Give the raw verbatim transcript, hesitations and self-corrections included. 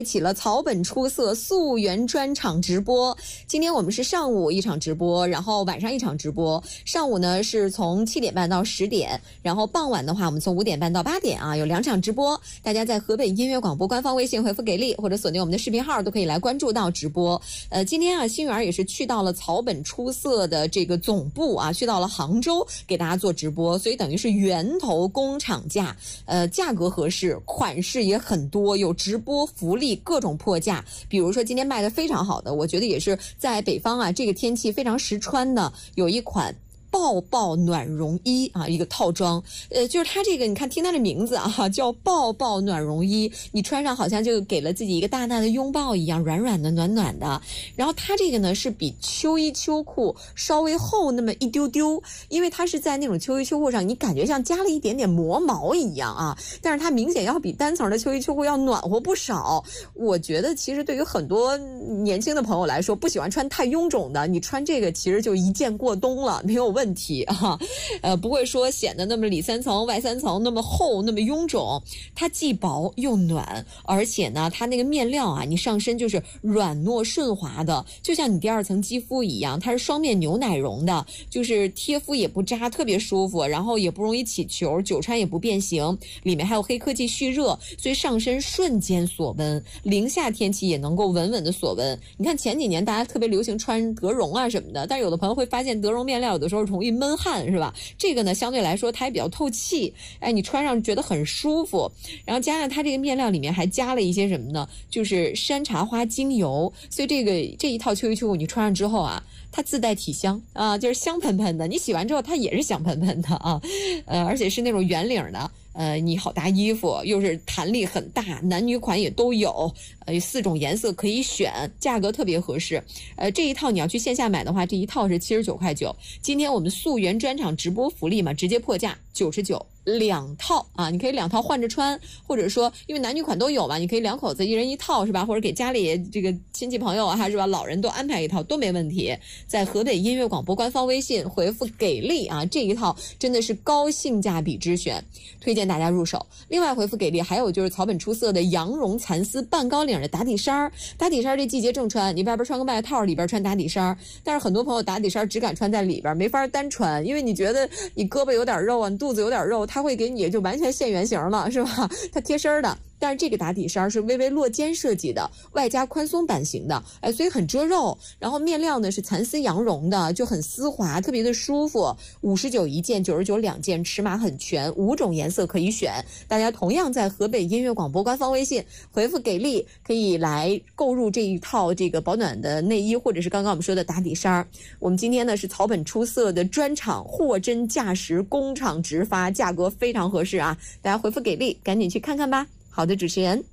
起了草本出色溯源专场直播。今天我们是上午一场直播，然后晚上一场直播。上午呢是从七点半到十点，然后傍晚的话我们从五点半到八点啊，有两场直播。大家在河北音乐广播官方微信回复给力，或者锁定我们的视频号都可以来关注到直播。呃，今天啊，新源也是去到了草本出色的这个总部啊，去到了杭州给大家做直播，所以等于是源头工厂价，呃，价格合适，款式也很多，有直播福利。各种破价，比如说今天卖的非常好的，我觉得也是在北方啊，这个天气非常实穿的，有一款抱抱暖绒衣啊，一个套装，呃，就是它这个，你看听它的名字啊，叫抱抱暖绒衣，你穿上好像就给了自己一个大大的拥抱一样，软软的、暖暖的。然后它这个呢是比秋衣秋裤稍微厚那么一丢丢，因为它是在那种秋衣秋裤上，你感觉像加了一点点磨毛一样啊，但是它明显要比单层的秋衣秋裤要暖和不少。我觉得其实对于很多年轻的朋友来说，不喜欢穿太臃肿的，你穿这个其实就一件过冬了，没有问题。问题啊，呃，不会说显得那么里三层外三层那么厚那么臃肿，它既薄又暖，而且呢，它那个面料啊，你上身就是软糯顺滑的，就像你第二层肌肤一样，它是双面牛奶绒的，就是贴肤也不扎，特别舒服，然后也不容易起球，久穿也不变形，里面还有黑科技蓄热，所以上身瞬间锁温，零下天气也能够稳稳的锁温。你看前几年大家特别流行穿德绒啊什么的，但是有的朋友会发现德绒面料有的时候容易闷汗，是吧？这个呢相对来说它也比较透气，哎，你穿上觉得很舒服。然后加上它这个面料里面还加了一些什么呢？就是山茶花精油，所以这个这一套秋衣秋裤你穿上之后啊，它自带体香啊，就是香喷喷的。你洗完之后它也是香喷喷的啊，呃，而且是那种圆领的。呃，你好搭衣服，又是弹力很大，男女款也都有，呃，四种颜色可以选，价格特别合适。呃，这一套你要去线下买的话，这一套是七十九块九。今天我们溯源专场直播福利嘛，直接破价九十九。两套啊，你可以两套换着穿，或者说因为男女款都有嘛，你可以两口子一人一套是吧？或者给家里这个亲戚朋友啊是吧，老人都安排一套都没问题。在河北音乐广播官方微信回复给力啊，这一套真的是高性价比之选，推荐大家入手。另外回复给力还有就是草本出色的羊绒蚕丝半高领的打底衫，打底衫这季节正穿，你外边穿个外套，里边穿打底衫，但是很多朋友打底衫只敢穿在里边，没法单穿，因为你觉得你胳膊有点肉啊，你肚子有点肉，它会给你就完全现原形了，是吧？它贴身的。但是这个打底衫是微微落肩设计的，外加宽松版型的，哎，所以很遮肉。然后面料呢是蚕丝羊绒的，就很丝滑，特别的舒服。五十九一件，九十九两件，尺码很全，五种颜色可以选。大家同样在河北音乐广播官方微信回复给力，可以来购入这一套这个保暖的内衣，或者是刚刚我们说的打底衫。我们今天呢是草本出色的专场，货真价实，工厂直发，价格非常合适啊！大家回复给力，赶紧去看看吧。好的，主持人。